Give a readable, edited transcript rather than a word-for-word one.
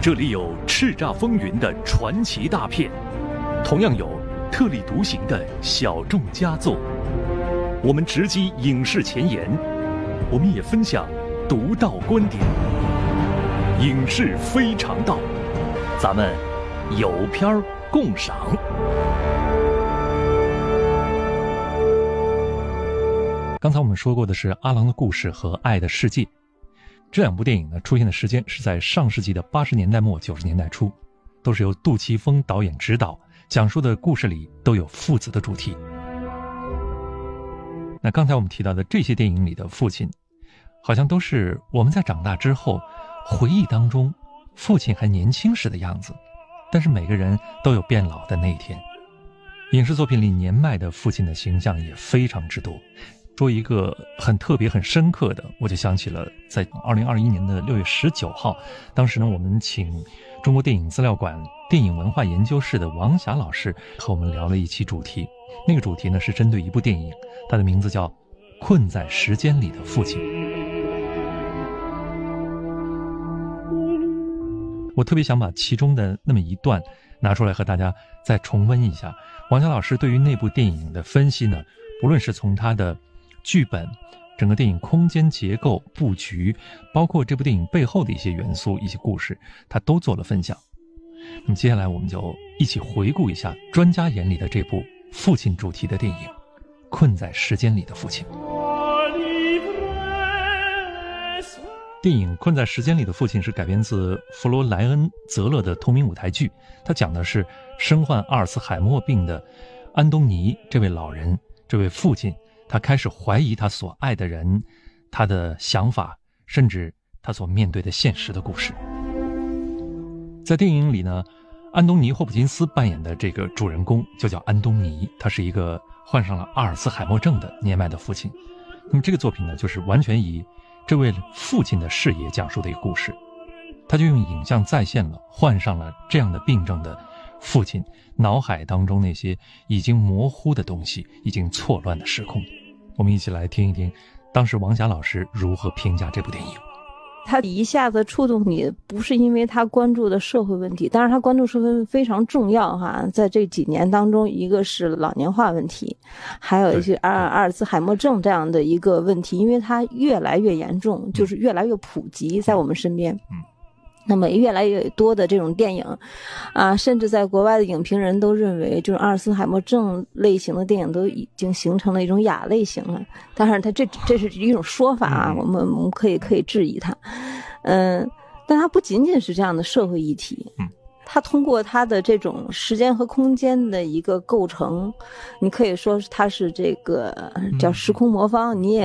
这里有叱咤风云的传奇大片，同样有特立独行的小众佳作。我们直击影视前沿，我们也分享独到观点。影视非常道，咱们有片儿共赏。刚才我们说过的是《阿郎的故事》和《爱的世界》，这两部电影呢出现的时间是在上世纪的80年代末90年代初，都是由杜琪峰导演执导，讲述的故事里都有父子的主题。那刚才我们提到的这些电影里的父亲，好像都是我们在长大之后回忆当中父亲还年轻时的样子，但是每个人都有变老的那一天。影视作品里年迈的父亲的形象也非常之多。说一个很特别很深刻的，我就想起了在2021年的6月19号，当时呢我们请中国电影资料馆电影文化研究室的王霞老师和我们聊了一期主题。那个主题呢是针对一部电影，它的名字叫《困在时间里的父亲》。我特别想把其中的那么一段拿出来和大家再重温一下。王霞老师对于那部电影的分析呢，不论是从他的剧本、整个电影空间结构、布局，包括这部电影背后的一些元素、一些故事，他都做了分享。那么接下来我们就一起回顾一下专家眼里的这部父亲主题的电影《困在时间里的父亲》。电影《困在时间里的父亲》是改编自弗罗莱恩·泽勒的同名舞台剧，它讲的是身患阿尔茨海默病的安东尼这位老人，这位父亲，他开始怀疑他所爱的人，他的想法，甚至他所面对的现实的故事。在电影里呢，安东尼·霍普金斯扮演的这个主人公就叫安东尼，他是一个患上了阿尔茨海默症的年迈的父亲。那么这个作品呢，就是完全以这位父亲的视野讲述的一个故事，他就用影像再现了患上了这样的病症的父亲脑海当中那些已经模糊的东西，已经错乱的时空。我们一起来听一听当时王霞老师如何评价这部电影。 他一下子触动你，不是因为他关注的社会问题，当然他关注社会问题非常重要哈。在这几年当中，一个是老年化问题，还有一些阿尔茨海默症这样的一个问题，因为它越来越严重，就是越来越普及在我们身边。那么越来越多的这种电影甚至在国外的影评人都认为，就是阿尔茨海默症类型的电影都已经形成了一种亚类型了。当然这是一种说法啊，我们可以质疑它。但它不仅仅是这样的社会议题，它通过它的这种时间和空间的一个构成，你可以说它是这个叫时空魔方，你也